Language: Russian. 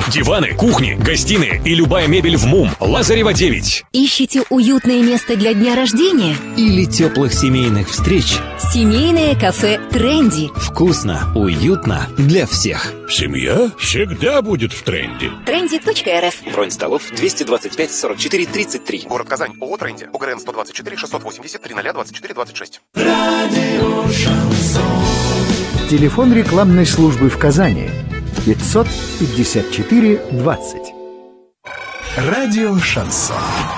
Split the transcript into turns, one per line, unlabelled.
Диваны, кухни, гостиные и любая мебель в МУМ. Лазарева 9.
Ищете уютное место для дня рождения?
Или теплых семейных встреч?
Семейное кафе «Тренди».
Вкусно, уютно для всех.
Семья всегда будет в тренде.
Trendy.rf.
Бронь столов 225 44 33.
Город Казань. ООО «Тренди». УГРН 124 680 0024 26.
Телефон рекламной службы в Казани 554 20.
Радио «Шансон».